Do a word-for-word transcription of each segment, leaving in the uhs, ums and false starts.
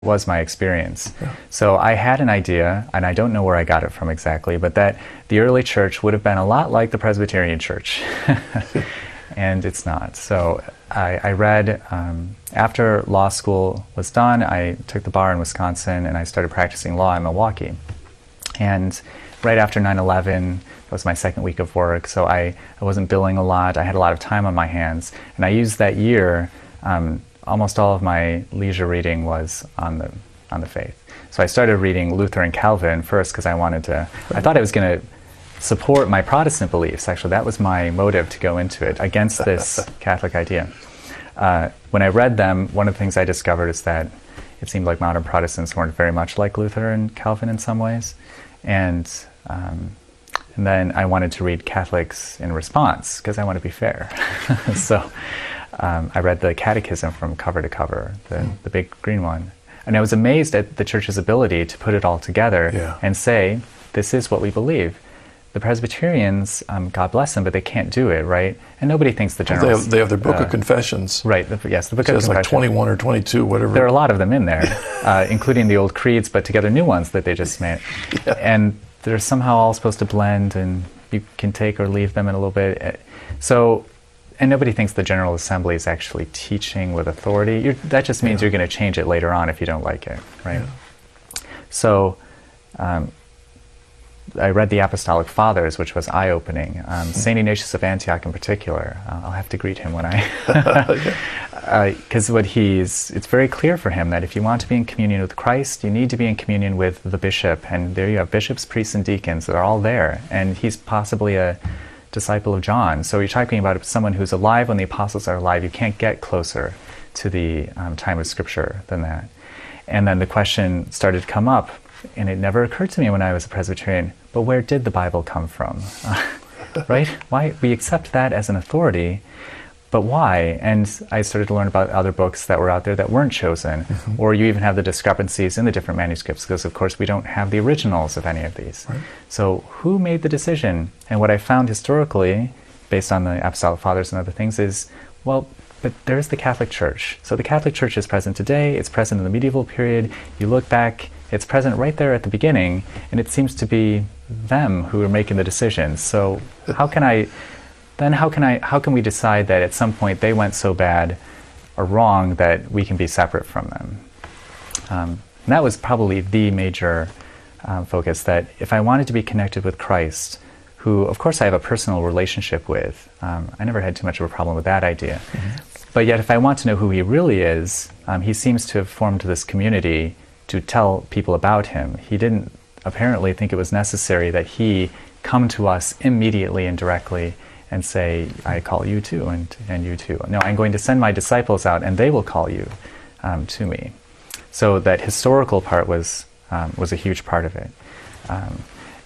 was my experience. Yeah. So I had an idea, and I don't know where I got it from exactly, but that the early church would have been a lot like the Presbyterian Church. And it's not. So I, I read, um, after law school was done, I took the bar in Wisconsin and I started practicing law in Milwaukee. And right after nine eleven, that was my second week of work, so I, I wasn't billing a lot, I had a lot of time on my hands, and I used that year, um, almost all of my leisure reading was on the on the faith. So I started reading Luther and Calvin first because I wanted to, I thought I was going to support my Protestant beliefs. Actually, that was my motive to go into it, against this Catholic idea. Uh, when I read them, one of the things I discovered is that it seemed like modern Protestants weren't very much like Luther and Calvin in some ways. And, um, and then I wanted to read Catholics in response, because I want to be fair. So um, I read the Catechism from cover to cover, the, mm. the big green one. And I was amazed at the Church's ability to put it all together yeah. and say, this is what we believe. The Presbyterians, um, God bless them, but they can't do it, right? And nobody thinks the general... They have, they have their Book uh, of Confessions. Right, the, yes, the Book so of it's Confessions. like twenty-one or twenty-two, whatever. There are a lot of them in there, uh, including the old creeds, but together new ones that they just made. Yeah. And they're somehow all supposed to blend, and you can take or leave them in a little bit. So, and nobody thinks the General Assembly is actually teaching with authority. You're, that just means yeah. you're going to change it later on if you don't like it, right? Yeah. So... Um, I read the Apostolic Fathers, which was eye-opening. Um, Saint Ignatius of Antioch in particular. Uh, I'll have to greet him when I... Because uh, what he's... It's very clear for him that if you want to be in communion with Christ, you need to be in communion with the bishop. And there you have bishops, priests, and deacons that are all there. And he's possibly a disciple of John. So you're talking about someone who's alive when the apostles are alive. You can't get closer to the um, time of Scripture than that. And then the question started to come up, and it never occurred to me when I was a Presbyterian, but where did the Bible come from? Uh, right? Why? We accept that as an authority, but why? And I started to learn about other books that were out there that weren't chosen, mm-hmm. or you even have the discrepancies in the different manuscripts, because of course we don't have the originals of any of these. Right. So who made the decision? And what I found historically, based on the Apostolic Fathers and other things, is, well, but there's the Catholic Church. So the Catholic Church is present today, it's present in the medieval period. You look back, it's present right there at the beginning, and it seems to be them who are making the decisions. So how can I, then how can I, how can we decide that at some point they went so bad or wrong that we can be separate from them? Um, and that was probably the major uh, focus, that if I wanted to be connected with Christ, who of course I have a personal relationship with, um, I never had too much of a problem with that idea. Mm-hmm. But yet if I want to know who he really is, um, he seems to have formed this community to tell people about him. He didn't apparently think it was necessary that he come to us immediately and directly and say, I call you too, and, and you too. No, I'm going to send my disciples out and they will call you um, to me. So that historical part was, um, was a huge part of it. Um,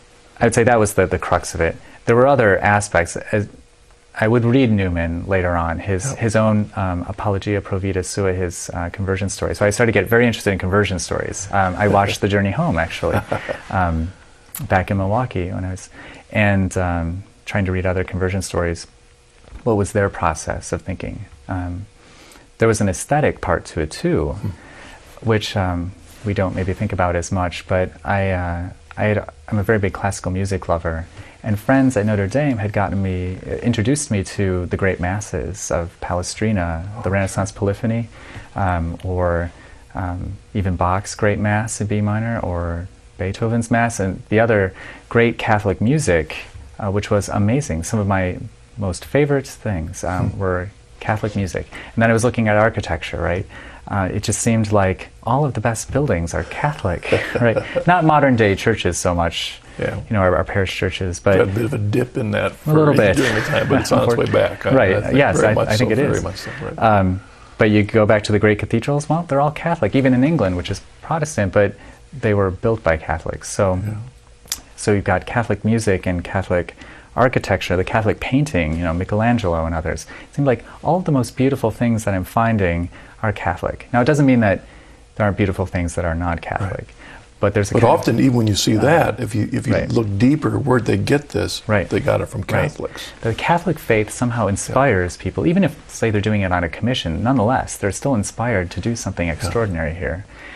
I would say that was the, the crux of it. There were other aspects. As, I would read Newman later on, his oh. his own um, Apologia Pro Vita Sua, his uh, conversion story. So I started to get very interested in conversion stories. Um, I watched The Journey Home, actually, um, back in Milwaukee when I was, and um, trying to read other conversion stories. What was their process of thinking? Um, there was an aesthetic part to it too, hmm. which um, we don't maybe think about as much, but I, uh, I had, I'm a very big classical music lover. And friends at Notre Dame had gotten me, introduced me to the great masses of Palestrina, the Renaissance Polyphony, um, or um, even Bach's Great Mass in B minor, or Beethoven's Mass, and the other great Catholic music, uh, which was amazing. Some of my most favorite things um, hmm. were Catholic music. And then I was looking at architecture, right? Uh, it just seemed like all of the best buildings are Catholic, right? Not modern day churches so much. Yeah. You know, our, our parish churches, but a bit of a dip in that for a little bit during the time, but it's on its way back. Right? I, I yes, I, I think so, it is. Very much so, right. um, but you go back to the great cathedrals. Well, they're all Catholic, even in England, which is Protestant, but they were built by Catholics. So, yeah. so you've got Catholic music and Catholic architecture, the Catholic painting. You know, Michelangelo and others. It seemed like all of the most beautiful things that I'm finding are Catholic. Now, it doesn't mean that there aren't beautiful things that are not Catholic. Right. But there's a but often, even when you see uh, that, if you if you right. look deeper, where'd they get this? Right. They got it from Catholics. Right. The Catholic faith somehow inspires yeah. people, even if, say, they're doing it on a commission. Nonetheless, they're still inspired to do something extraordinary yeah. here.